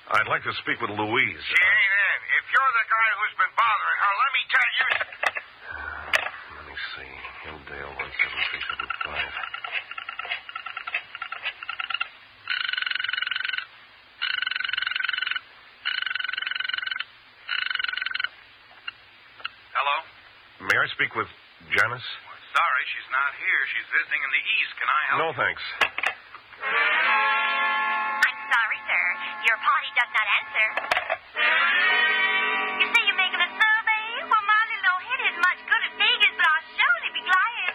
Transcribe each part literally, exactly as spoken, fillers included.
I'd like to speak with Louise. She ain't in. If you're the guy who's been bothering her, let me tell you... Let me see. Hildale one seven three seven five. Hello? May I speak with Janice? Well, sorry, she's not here. She's visiting in the East. Can I help? No, thanks. I'm sorry, sir. Your party does not answer. You say you're making a survey? Well, my little old head isn't much good at figures, but I'll surely be glad.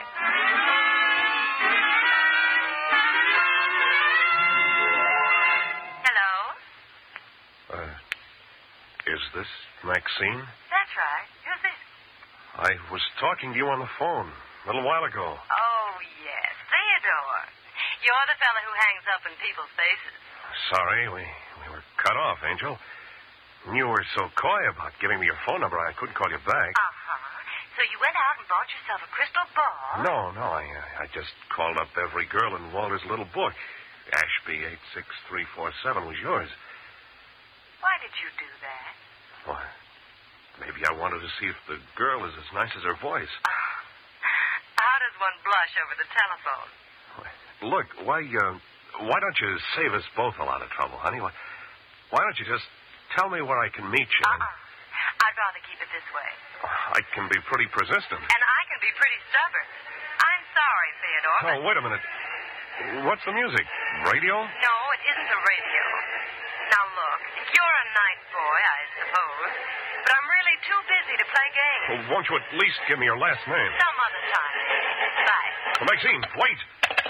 Hello? Uh, is this Maxine? That's right. Who's this? I was talking to you on the phone a little while ago. Oh, yes. Theodore. You're the fella who hangs up in people's faces. Sorry, we, we were cut off, Angel. You were so coy about giving me your phone number, I couldn't call you back. Uh-huh. So you went out and bought yourself a crystal ball? No, no, I uh, I just called up every girl in Walter's little book. Ashby eight six three four seven was yours. Why did you do that? Why, maybe I wanted to see if the girl is as nice as her voice. Oh. How does one blush over the telephone? Look, why, uh, why don't you save us both a lot of trouble, honey? Why, why don't you just tell me where I can meet you? Uh-uh. I'd rather keep it this way. I can be pretty persistent. And I can be pretty stubborn. I'm sorry, Theodore. Oh, wait a minute. What's the music? Radio? No, it isn't the radio. Now, look, you're a nice boy, I suppose, but I'm really too busy to play games. Well, won't you at least give me your last name? Some other time. Bye. Well, Maxine, wait.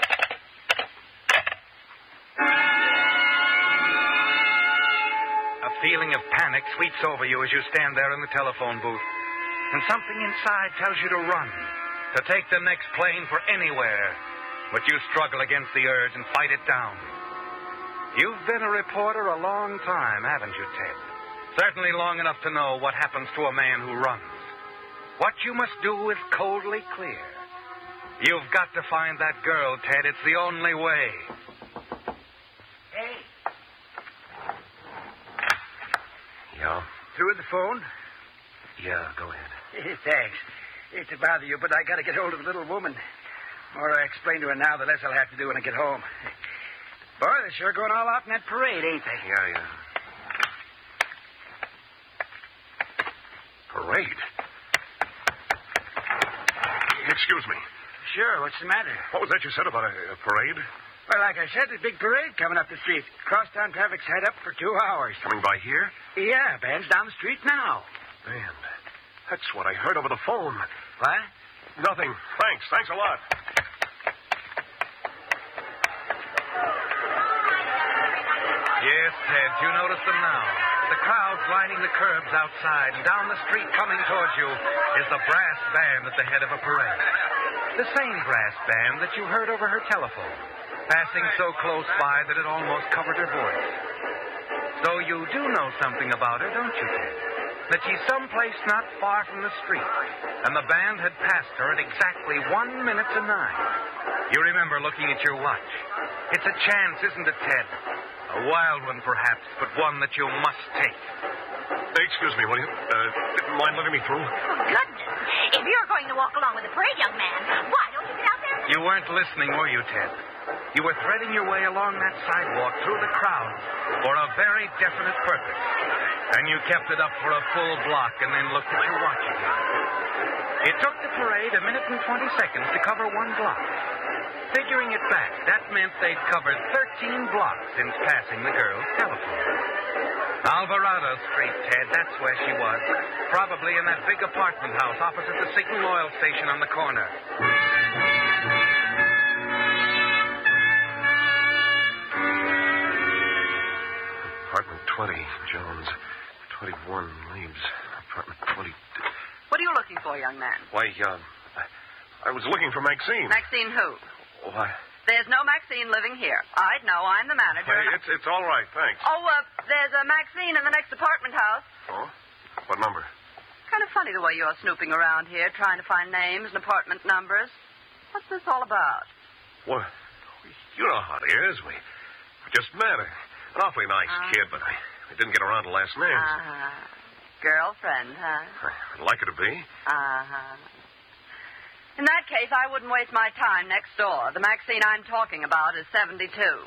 A feeling of panic sweeps over you as you stand there in the telephone booth. And something inside tells you to run, to take the next plane for anywhere. But you struggle against the urge and fight it down. You've been a reporter a long time, haven't you, Ted? Certainly long enough to know what happens to a man who runs. What you must do is coldly clear. You've got to find that girl, Ted. It's the only way. Hey. Yeah? Through with the phone? Yeah, go ahead. Thanks. Hate to bother you, but I got to get hold of the little woman. The more I explain to her now, the less I'll have to do when I get home. Boy, they're sure going all out in that parade, ain't they? Yeah, yeah. Parade? Excuse me. Sure, what's the matter? What was that you said about a, a parade? Well, like I said, there's a big parade coming up the street. Crosstown traffic's tied up for two hours. Coming by here? Yeah, band's down the street now. Band. That's what I heard over the phone. What? Nothing. Thanks. Thanks a lot. Yes, Ted, you notice them now. The crowd's lining the curbs outside, and down the street coming towards you is the brass band at the head of a parade. The same brass band that you heard over her telephone, passing so close by that it almost covered her voice. So you do know something about her, don't you, Ted? That she's someplace not far from the street, and the band had passed her at exactly one minute to nine. You remember looking at your watch. It's a chance, isn't it, Ted? A wild one, perhaps, but one that you must take. Excuse me, will you? Uh, mind letting me through? Oh, goodness. If you're going to walk along with the parade, young man, why don't you get out there? You weren't listening, were you, Ted? You were threading your way along that sidewalk through the crowd for a very definite purpose. And you kept it up for a full block and then looked at your watch again. It took the parade a minute and twenty seconds to cover one block. Figuring it back, that meant they'd covered thirteen blocks since passing the girl's telephone. Alvarado Street, Ted, that's where she was. Probably in that big apartment house opposite the Signal oil station on the corner. Apartment twenty, Jones. twenty-one, Leaves. Apartment twenty. What are you looking for, young man? Why, uh, I was looking for Maxine. Maxine who? Why? There's no Maxine living here. I know. I'm the manager. Hey, and I- it's, it's all right, thanks. Oh, uh, there's a Maxine in the next apartment house. Oh? What number? Kind of funny the way you're snooping around here, trying to find names and apartment numbers. What's this all about? Well, you know how it is. We, we just met. An awfully nice Uh, kid, but I, I didn't get around to last names. Uh-huh. Girlfriend, huh? I'd like her to be. Uh-huh. In that case, I wouldn't waste my time next door. The Maxine I'm talking about is seventy-two.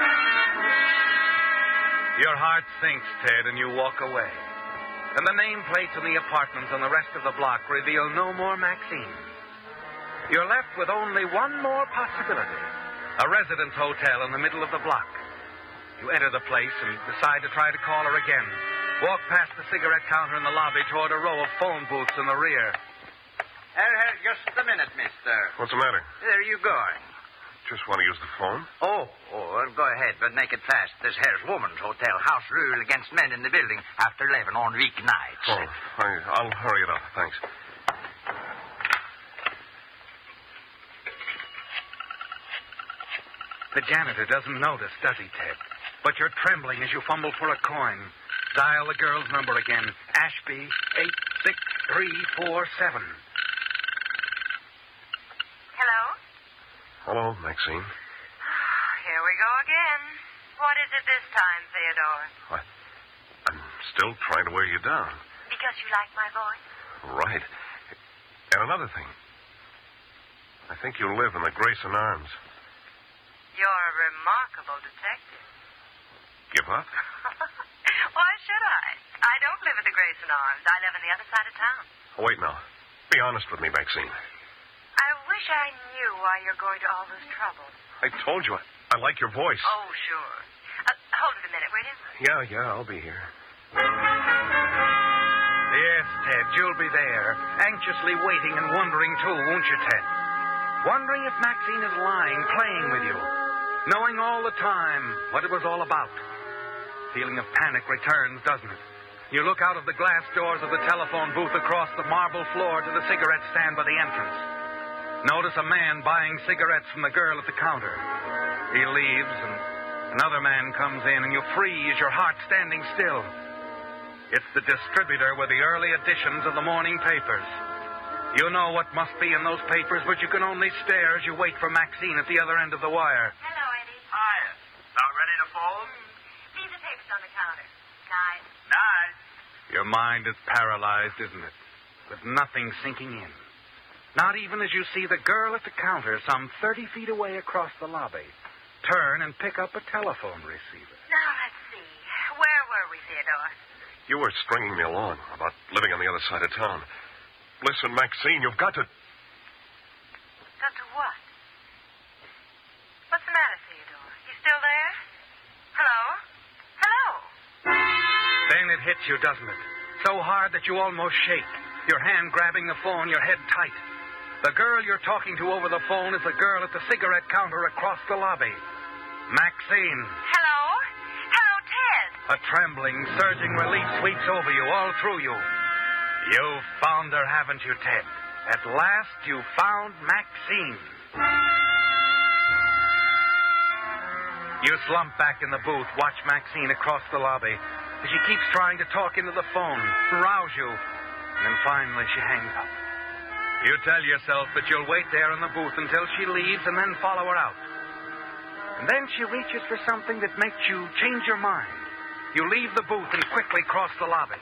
Your heart sinks, Ted, and you walk away. And the nameplates on the apartments on the rest of the block reveal no more Maxine. You're left with only one more possibility. A residence hotel in the middle of the block. You enter the place and decide to try to call her again. Walk past the cigarette counter in the lobby toward a row of phone booths in the rear. Uh, uh, just a minute, mister. What's the matter? Where are you going? Just want to use the phone. Oh, oh, well, go ahead, but make it fast. This here's woman's hotel. House rule against men in the building after eleven on weeknights. Oh, I, I'll hurry it up. Thanks. The janitor doesn't notice, does he, Ted? But you're trembling as you fumble for a coin. Dial the girl's number again. Ashby, eight six three four seven. Hello? Hello, Maxine. Here we go again. What is it this time, Theodore? I, I'm still trying to wear you down. Because you like my voice? Right. And another thing. I think you live in the Grayson Arms. You're a remarkable detective. Give up? Why should I? I don't live at the Grayson Arms. I live on the other side of town. Oh, wait now. Be honest with me, Maxine. I wish I knew why you're going to all this trouble. I told you I, I like your voice. Oh, sure. Uh, hold it a minute, will you? Yeah, yeah, I'll be here. Yes, Ted, you'll be there, anxiously waiting and wondering, too, won't you, Ted? Wondering if Maxine is lying, playing with you, knowing all the time what it was all about. Feeling of panic returns, doesn't it? You look out of the glass doors of the telephone booth across the marble floor to the cigarette stand by the entrance. Notice a man buying cigarettes from the girl at the counter. He leaves, and another man comes in, and you freeze, your heart standing still. It's the distributor with the early editions of the morning papers. You know what must be in those papers, but you can only stare as you wait for Maxine at the other end of the wire. Hello, Eddie. Hi. About ready to fold? Leave the papers on the counter. Night. Night. Your mind is paralyzed, isn't it? With nothing sinking in. Not even as you see the girl at the counter some thirty feet away across the lobby turn and pick up a telephone receiver. Now, let's see. Where were we, Theodore? You were stringing me along about living on the other side of town. Listen, Maxine, you've got to... Got to what? What's the matter, Theodore? You still there? Hello? Hello? Then it hits you, doesn't it? So hard that you almost shake. Your hand grabbing the phone, your head tight. The girl you're talking to over the phone is the girl at the cigarette counter across the lobby. Maxine. Hello? Hello, Ted. A trembling, surging relief sweeps over you, all through you. You've found her, haven't you, Ted? At last, you found Maxine. You slump back in the booth, watch Maxine across the lobby as she keeps trying to talk into the phone, rouse you, and then finally she hangs up. You tell yourself that you'll wait there in the booth until she leaves and then follow her out. And then she reaches for something that makes you change your mind. You leave the booth and quickly cross the lobby.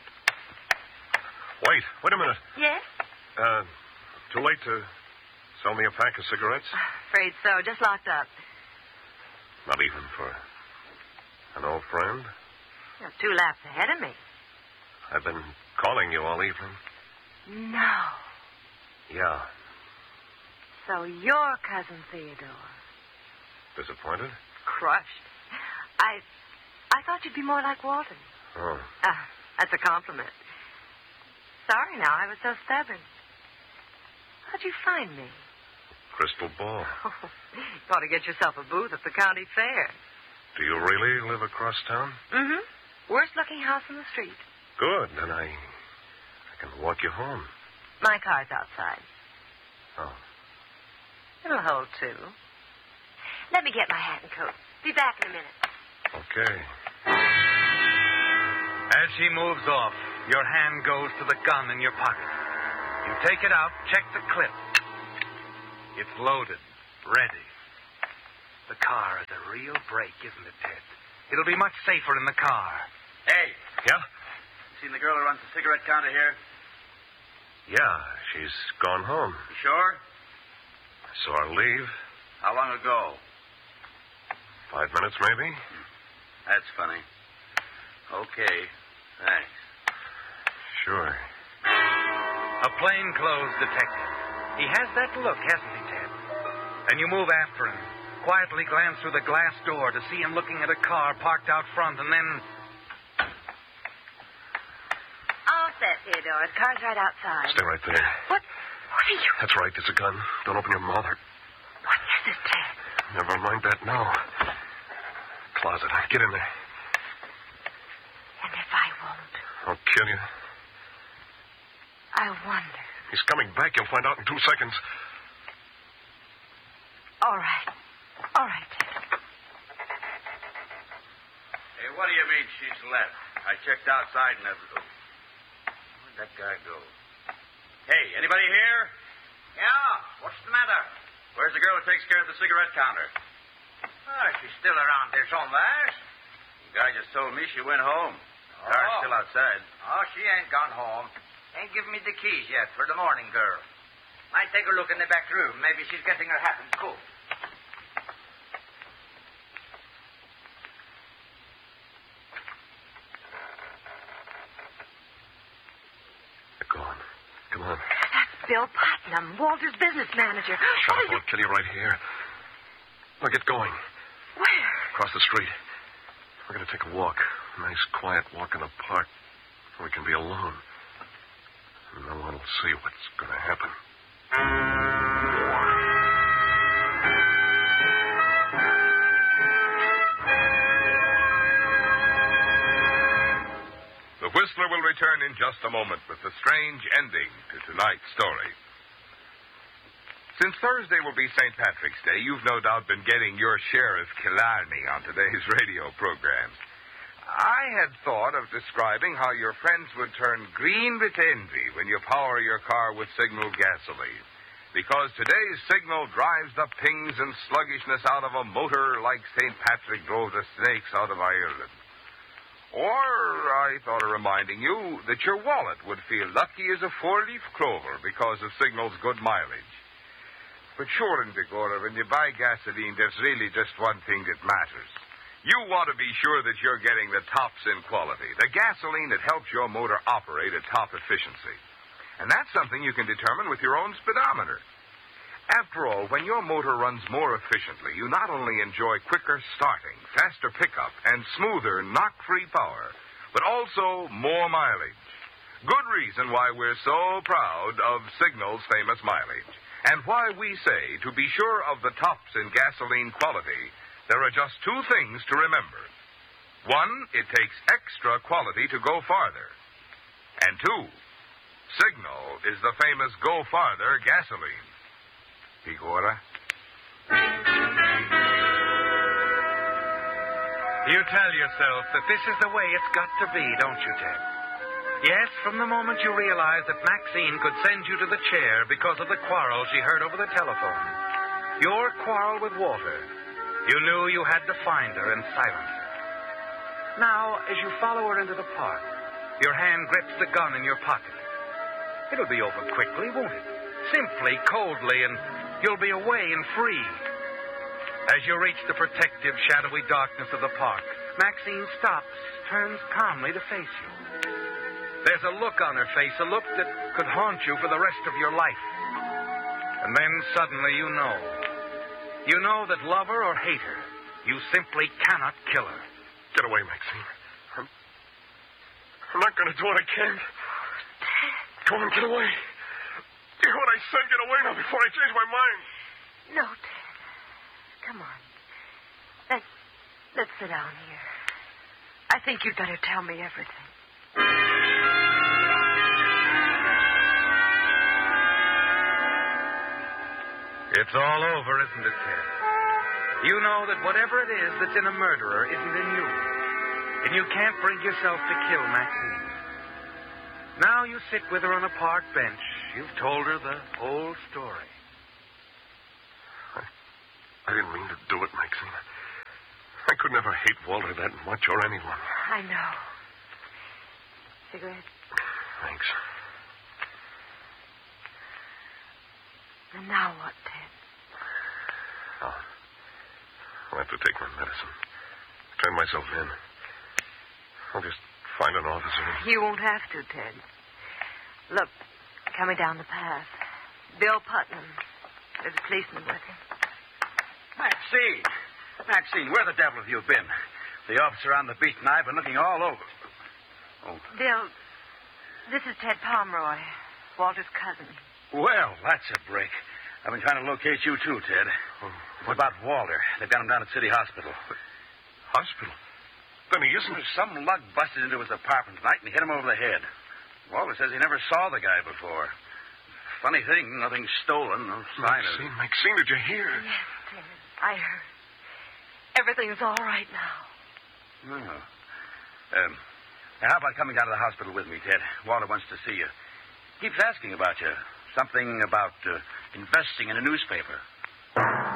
Wait, wait a minute. Yes? Uh, too late to sell me a pack of cigarettes? Afraid so. Just locked up. Not even for an old friend? You're two laps ahead of me. I've been calling you all evening. No. Yeah. So you're Cousin Theodore. Disappointed? Crushed. I I thought you'd be more like Walton. Oh. Ah, that's a compliment. Sorry now, I was so stubborn. How'd you find me? Crystal ball. Oh, you ought to get yourself a booth at the county fair. Do you really live across town? Mm-hmm. Worst looking house in the street. Good. Then I I can walk you home. My car's outside. Oh. It'll hold two. Let me get my hat and coat. Be back in a minute. Okay. As she moves off, your hand goes to the gun in your pocket. You take it out, check the clip. It's loaded, ready. The car is a real break, isn't it, Ted? It'll be much safer in the car. Hey. Yeah? Seen the girl who runs the cigarette counter here? Yeah, she's gone home. You sure? I saw her leave. How long ago? Five minutes, maybe. That's funny. Okay. Thanks. Sure. A plainclothes detective. He has that look, hasn't he, Ted? And you move after him, quietly glance through the glass door to see him looking at a car parked out front, and then... All set, Theodore. The car's right outside. Stay right there. What? What are you... That's right. There's a gun. Don't open your mouth. What is it, Ted? Never mind that now. Closet. Get in there. And if I won't? I'll kill you. I wonder. He's coming back. You'll find out in two seconds. All right. All right, Ted. Hey, what do you mean she's left? I checked outside and... Oh. Where'd that guy go? Hey, anybody here? Yeah, what's the matter? Where's the girl who takes care of the cigarette counter? Oh, she's still around here somewhere. The guy just told me she went home. The car's Oh. still outside. Oh, she ain't gone home. Ain't given me the keys yet for the morning girl. Might take a look in the back room. Maybe she's getting her hat and coat. They're gone. Come on. That's Bill Putnam, Walter's business manager. Shut What up. is I'll kill you right here. Now get going. it? Where? Across the street. We're going to take a walk. A nice, quiet walk in the park. Where we can be alone. And no one will see what's going to happen. The Whistler will return in just a moment with the strange ending to tonight's story. Since Thursday will be Saint Patrick's Day, you've no doubt been getting your share of Killarney on today's radio programs. I had thought of describing how your friends would turn green with envy when you power your car with Signal gasoline. Because today's Signal drives the pings and sluggishness out of a motor like Saint Patrick drove the snakes out of Ireland. Or I thought of reminding you that your wallet would feel lucky as a four-leaf clover because of Signal's good mileage. But sure, Indicora, when you buy gasoline, there's really just one thing that matters. You want to be sure that you're getting the tops in quality, the gasoline that helps your motor operate at top efficiency. And that's something you can determine with your own speedometer. After all, when your motor runs more efficiently, you not only enjoy quicker starting, faster pickup, and smoother knock-free power, but also more mileage. Good reason why we're so proud of Signal's famous mileage, and why we say to be sure of the tops in gasoline quality, there are just two things to remember. One, it takes extra quality to go farther. And two, Signal is the famous Go Farther gasoline. Igora? You tell yourself that this is the way it's got to be, don't you, Ted? Yes, from the moment you realized that Maxine could send you to the chair because of the quarrel she heard over the telephone. Your quarrel with Walter. You knew you had to find her and silence her. Now, as you follow her into the park, your hand grips the gun in your pocket. It'll be over quickly, won't it? Simply, coldly, and you'll be away and free. As you reach the protective, shadowy darkness of the park, Maxine stops, turns calmly to face you. There's a look on her face, a look that could haunt you for the rest of your life. And then suddenly you know. You know that love her or hate her, you simply cannot kill her. Get away, Maxine. I'm, I'm not going to do what I can. Go on, get away. Do what I said. Get away now before I change my mind. No, Ted. Come on. Let's, let's sit down here. I think you'd better tell me everything. It's all over, isn't it, Ted? You know that whatever it is that's in a murderer isn't in you. And you can't bring yourself to kill Maxine. Now you sit with her on a park bench. You've told her the whole story. I, I didn't mean to do it, Maxine. I could never hate Walter that much or anyone. I know. Cigarette? Thanks. And now what, Ted? I'll, I'll have to take my medicine. Turn myself in. I'll just find an officer. You won't have to, Ted. Look, coming down the path. Bill Putnam. There's a policeman with him. Maxine! Maxine, where the devil have you been? The officer on the beat and I've been looking all over. Oh. Bill, this is Ted Pomeroy, Walter's cousin. Well, that's a break. I've been trying to locate you, too, Ted. Oh, what about Walter? They've got him down at City Hospital. Hospital? Then he isn't. Some lug busted into his apartment tonight and hit him over the head. Walter says he never saw the guy before. Funny thing, nothing stolen, no sign of Maxine, Maxine, did you hear? Yes, Ted. I heard. Everything's all right now. Oh. Um, now, how about coming down to the hospital with me, Ted? Walter wants to see you. Keeps asking about you. Something about uh, investing in a newspaper.